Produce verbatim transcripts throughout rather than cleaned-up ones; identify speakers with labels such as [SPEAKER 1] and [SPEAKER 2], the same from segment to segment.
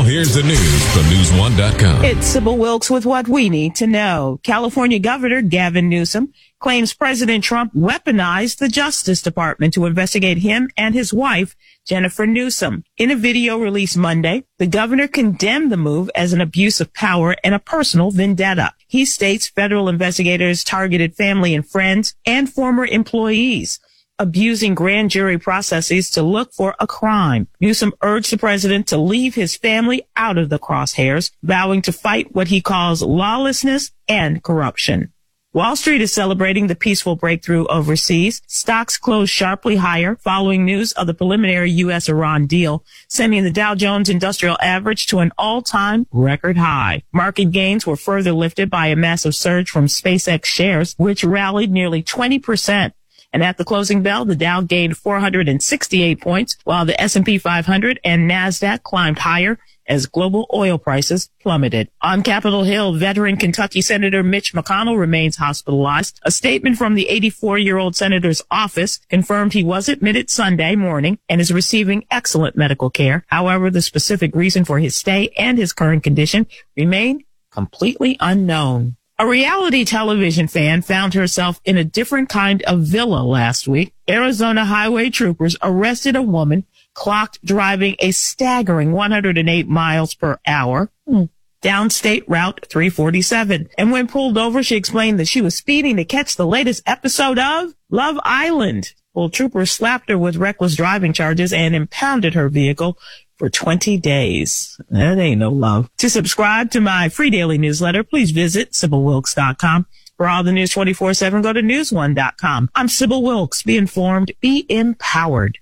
[SPEAKER 1] here's the news from news one dot com.
[SPEAKER 2] It's Sybil Wilkes with what we need to know. California Governor Gavin Newsom claims President Trump weaponized the Justice Department to investigate him and his wife, Jennifer Newsom. In a video released Monday, the governor condemned the move as an abuse of power and a personal vendetta. He states federal investigators targeted family and friends and former employees, abusing grand jury processes to look for a crime. Newsom urged the president to leave his family out of the crosshairs, vowing to fight what he calls lawlessness and corruption. Wall Street is celebrating the peaceful breakthrough overseas. Stocks closed sharply higher following news of the preliminary U S Iran deal, sending the Dow Jones Industrial Average to an all-time record high. Market gains were further lifted by a massive surge from SpaceX shares, which rallied nearly twenty percent. And at the closing bell, the Dow gained four hundred sixty-eight points, while the S and P five hundred and NASDAQ climbed higher as global oil prices plummeted. On Capitol Hill, veteran Kentucky Senator Mitch McConnell remains hospitalized. A statement from the eighty-four-year-old senator's office confirmed he was admitted Sunday morning and is receiving excellent medical care. However, the specific reason for his stay and his current condition remain completely unknown. A reality television fan found herself in a different kind of villa last week. Arizona highway troopers arrested a woman clocked driving a staggering one hundred eight miles per hour down State Route three forty-seven. And when pulled over, she explained that she was speeding to catch the latest episode of Love Island. Well, troopers slapped her with reckless driving charges and impounded her vehicle for twenty days. That ain't no love. To subscribe to my free daily newsletter, please visit Sybil Wilkes dot com. For all the news twenty-four seven, go to news one dot com. I'm Sybil Wilkes. Be informed, be empowered.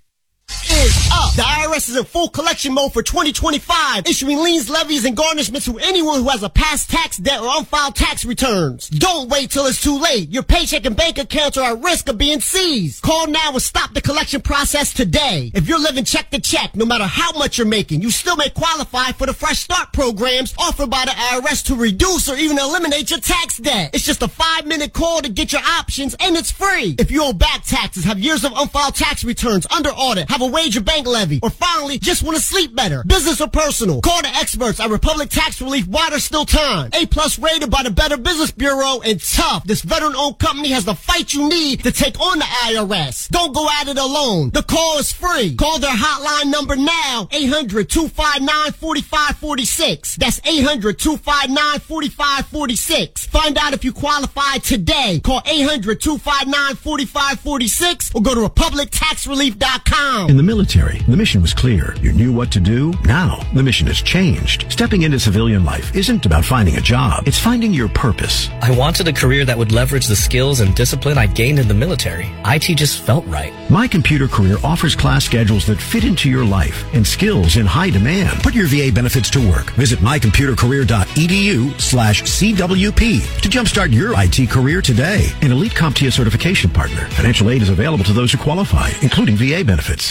[SPEAKER 3] Is up. The I R S is in full collection mode for twenty twenty-five, issuing liens, levies, and garnishments to anyone who has a past tax debt or unfiled tax returns. Don't wait till it's too late. Your paycheck and bank accounts are at risk of being seized. Call now and stop the collection process today. If you're living check to check, no matter how much you're making, you still may qualify for the Fresh Start programs offered by the I R S to reduce or even eliminate your tax debt. It's just a five-minute call to get your options, and it's free. If you owe back taxes, have years of unfiled tax returns under audit, have a wage or bank levy, or finally just want to sleep better, business or personal, call the experts at Republic Tax Relief while there's still time. A plus rated by the Better Business Bureau, and tough. This veteran-owned company has the fight you need to take on the I R S. Don't go at it alone. The call is free. Call their hotline number now, eight hundred, two five nine, four five four six. That's eight hundred, two five nine, four five four six. Find out if you qualify today. Call eight hundred, two five nine, four five four six or go to republic tax relief dot com.
[SPEAKER 4] In the military, the mission was clear. You knew what to do. Now, the mission has changed. Stepping into civilian life isn't about finding a job. It's finding your purpose.
[SPEAKER 5] I wanted a career that would leverage the skills and discipline I gained in the military. I T just felt right.
[SPEAKER 4] My Computer Career offers class schedules that fit into your life and skills in high demand. Put your V A benefits to work. Visit my computer career dot e d u slash C W P to jumpstart your I T career today. An Elite CompTIA certification partner. Financial aid is available to those who qualify, including V A benefits.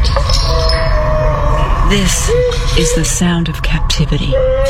[SPEAKER 6] This is the sound of captivity.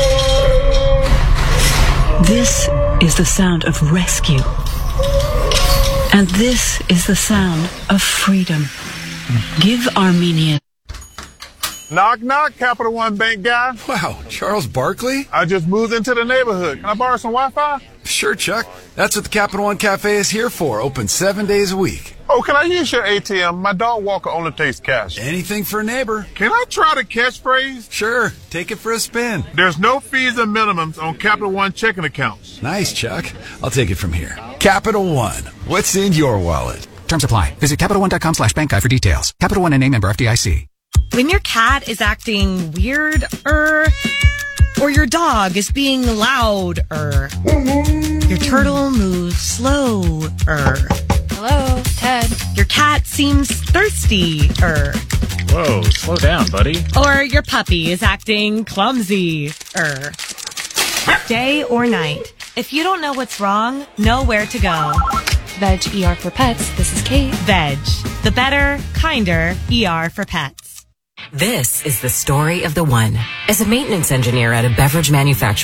[SPEAKER 6] This is the sound of rescue. And this is the sound of freedom. Give Armenia.
[SPEAKER 7] Knock, knock, Capital One Bank guy.
[SPEAKER 8] Wow, Charles Barkley?
[SPEAKER 7] I just moved into the neighborhood. Can I borrow some Wi-Fi?
[SPEAKER 8] Sure, Chuck. That's what the Capital One Cafe is here for. Open seven days a week.
[SPEAKER 7] Oh, can I use your A T M? My dog walker only takes cash.
[SPEAKER 8] Anything for a neighbor.
[SPEAKER 7] Can I try the catchphrase?
[SPEAKER 8] Sure. Take it for a spin.
[SPEAKER 7] There's no fees and minimums on Capital One checking accounts.
[SPEAKER 8] Nice, Chuck. I'll take it from here. Capital One. What's in your wallet?
[SPEAKER 9] Terms apply. Visit Capital One dot com slash bank guide for details. Capital One and A member F D I C.
[SPEAKER 10] When your cat is acting weird-er, or your dog is being loud-er, your turtle moves slow-er.
[SPEAKER 11] Hello, Ted.
[SPEAKER 10] Your cat seems thirsty-er.
[SPEAKER 12] Whoa, slow down, buddy.
[SPEAKER 10] Or your puppy is acting clumsy-er. Day or night, if you don't know what's wrong, know where to go.
[SPEAKER 11] Veg E R for Pets. This is Kate.
[SPEAKER 10] Veg, the better, kinder E R for pets.
[SPEAKER 13] This is the story of the one. As a maintenance engineer at a beverage manufacturer,